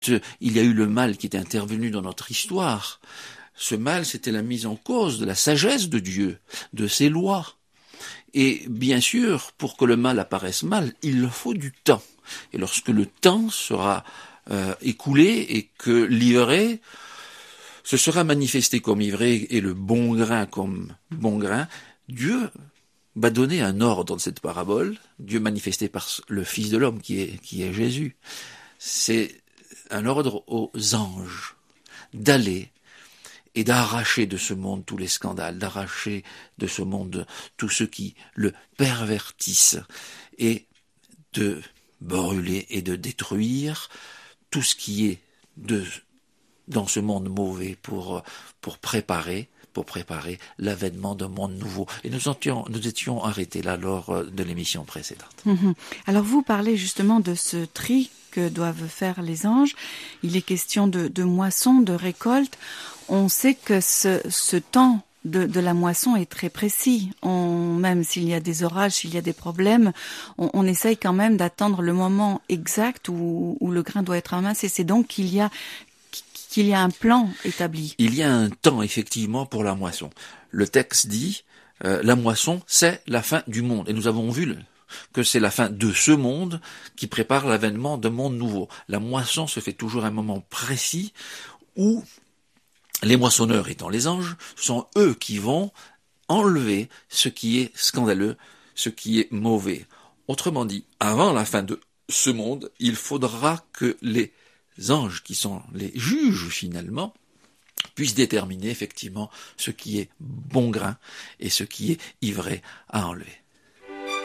il y a eu le mal qui est intervenu dans notre histoire. Ce mal, c'était la mise en cause de la sagesse de Dieu, de ses lois. Et bien sûr, pour que le mal apparaisse mal, il faut du temps. Et lorsque le temps sera écoulé et que l'ivraie se sera manifesté comme ivraie et le bon grain comme bon grain, Dieu va donner un ordre dans cette parabole, Dieu manifesté par le Fils de l'homme qui est Jésus. C'est un ordre aux anges d'aller et d'arracher de ce monde tous les scandales, d'arracher de ce monde tous ceux qui le pervertissent et de brûler et de détruire tout ce qui est dans ce monde mauvais pour préparer l'avènement d'un monde nouveau. Et nous étions arrêtés là lors de l'émission précédente. Alors vous parlez justement de ce tri que doivent faire les anges. Il est question de moisson, de récolte. On sait que ce temps de la moisson est très précis. Même s'il y a des orages, s'il y a des problèmes, on essaye quand même d'attendre le moment exact où le grain doit être amassé. C'est donc qu'il y a un plan établi. Il y a un temps, effectivement, pour la moisson. Le texte dit, la moisson, c'est la fin du monde. Et nous avons vu que c'est la fin de ce monde qui prépare l'avènement d'un monde nouveau. La moisson se fait toujours à un moment précis où les moissonneurs étant les anges, ce sont eux qui vont enlever ce qui est scandaleux, ce qui est mauvais. Autrement dit, avant la fin de ce monde, il faudra que les anges, qui sont les juges finalement, puissent déterminer effectivement ce qui est bon grain et ce qui est ivraie à enlever.